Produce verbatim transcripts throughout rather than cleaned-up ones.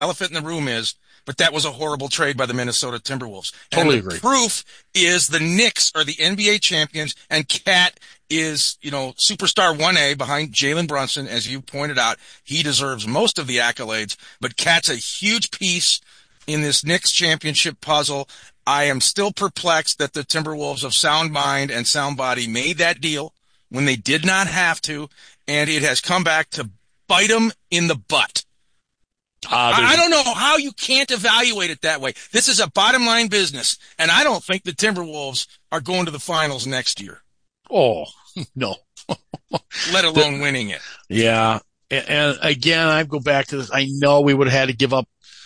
elephant in the room is, but that was a horrible trade by the Minnesota Timberwolves. Totally and the agree. Proof is the Knicks are the N B A champions, and Cat is, you know, superstar one A behind Jalen Brunson, as you pointed out. He deserves most of the accolades, but Cat's a huge piece in this Knicks championship puzzle. I am still perplexed that the Timberwolves of sound mind and sound body made that deal when they did not have to, and it has come back to bite them in the butt. Uh, I, I don't know how you can't evaluate it that way. This is a bottom line business, and I don't think the Timberwolves are going to the finals next year. Oh, no. Let alone the, winning it. Yeah. And, and again, I go back to this. I know we would have had to give up.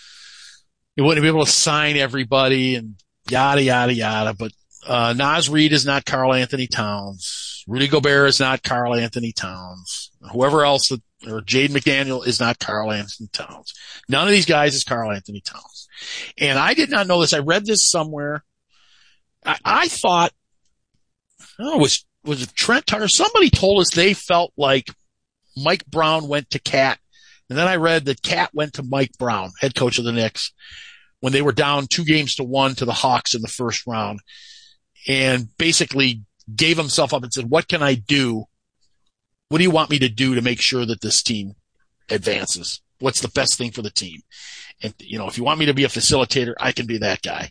We wouldn't be able to sign everybody and yada, yada, yada. But uh, Naz Reid is not Karl Anthony Towns. Rudy Gobert is not Karl Anthony Towns. Whoever else that or Jaden McDaniel is not Karl Anthony Towns. None of these guys is Karl Anthony Towns. And I did not know this. I read this somewhere. I, I thought, oh, was, was it Trent Tucker? Somebody told us they felt like Mike Brown went to Cat. And then I read that Cat went to Mike Brown, head coach of the Knicks, when they were down two games to one to the Hawks in the first round, and basically gave himself up and said, what can I do? What do you want me to do to make sure that this team advances? What's the best thing for the team? And, you know, if you want me to be a facilitator, I can be that guy.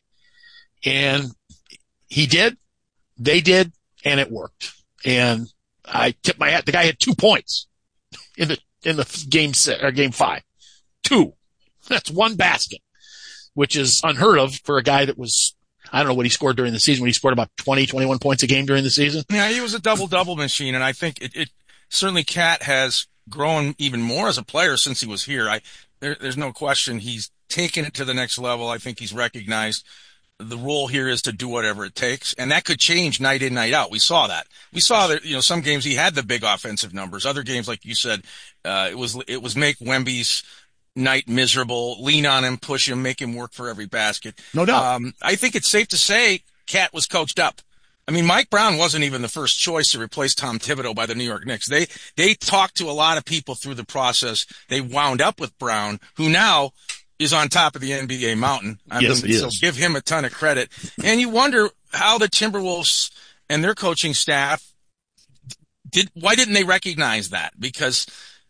And he did, they did, and it worked. And I tipped my hat. The guy had two points in the, in the game six or game five. Two. That's one basket, which is unheard of for a guy that was, I don't know what he scored during the season, when he scored about twenty, twenty-one points a game during the season. Yeah, he was a double-double machine, and I think it, it certainly Cat has grown even more as a player since he was here. I there, there's no question he's taken it to the next level. I think he's recognized the role here is to do whatever it takes, and that could change night in, night out. We saw that. We saw that, you know, some games he had the big offensive numbers. Other games, like you said, uh, it was it was make Wemby's night miserable, lean on him, push him, make him work for every basket. No doubt. Um, I think it's safe to say Cat was coached up. I mean, Mike Brown wasn't even the first choice to replace Tom Thibodeau by the New York Knicks. They, they talked to a lot of people through the process. They wound up with Brown, who now is on top of the N B A mountain. I yes, mean, he so is. give him a ton of credit. And you wonder how the Timberwolves and their coaching staff did, why didn't they recognize that? Because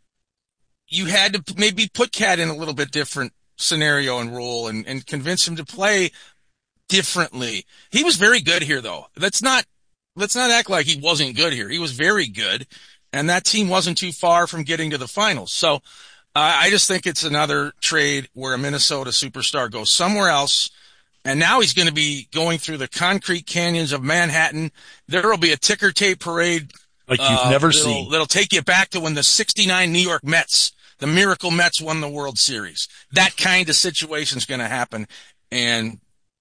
you had to maybe put Cat in a little bit different scenario and role and, and convince him to play differently. He was very good here, though. Let's not, let's not act like he wasn't good here. He was very good, and that team wasn't too far from getting to the finals. So, uh, I just think it's another trade where a Minnesota superstar goes somewhere else, and now he's going to be going through the concrete canyons of Manhattan. There will be a ticker tape parade like you've uh, never that'll, seen. That'll take you back to when the sixty-nine New York Mets, the Miracle Mets, won the World Series. That kind of situation's going to happen, and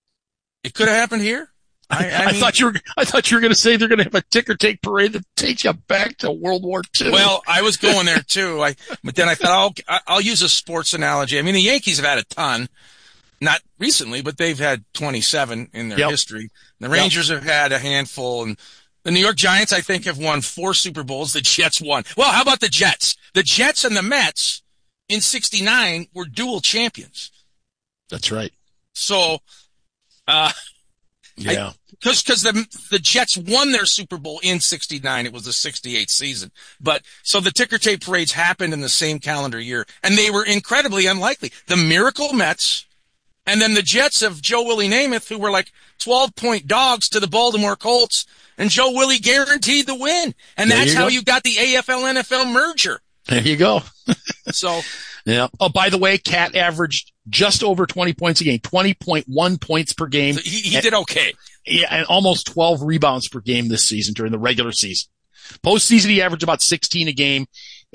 it could have happened here. I, I, I mean, thought you were. I thought you were going to say they're going to have a ticker tape parade that takes you back to World War Two. Well, I was going there too. I, but then I thought I'll I'll use a sports analogy. I mean, the Yankees have had a ton, not recently, but they've had twenty-seven in their yep. history. The Rangers yep. have had a handful, and the New York Giants, I think, have won four Super Bowls. The Jets won. Well, how about the Jets? The Jets and the Mets in sixty-nine were dual champions. That's right. So, uh, yeah. Because because the the Jets won their Super Bowl in sixty-nine. It was the sixty-eight season. But so the ticker tape parades happened in the same calendar year, and they were incredibly unlikely. The Miracle Mets, and then the Jets of Joe Willie Namath, who were like twelve-point dogs to the Baltimore Colts, and Joe Willie guaranteed the win. And there that's you how go. you got the A F L N F L merger. There you go. So, yeah. Oh, by the way, Cat averaged just over twenty points a game, twenty point one points per game. So he, he did okay. Yeah, and almost twelve rebounds per game this season during the regular season. Postseason, he averaged about sixteen a game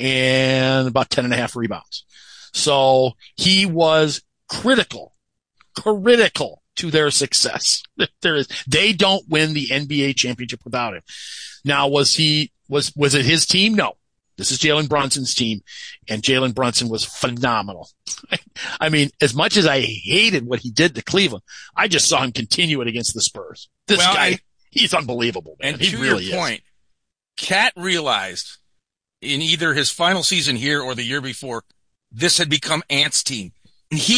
and about ten and a half rebounds. So he was critical, critical to their success. There is, they don't win the N B A championship without him. Now, was he, was, was it his team? No. This is Jalen Brunson's team, and Jalen Brunson was phenomenal. I mean, as much as I hated what he did to Cleveland, I just saw him continue it against the Spurs. This well, guy, and, he's unbelievable, man. And he to really your is. point, Cat realized in either his final season here or the year before, this had become Ant's team. he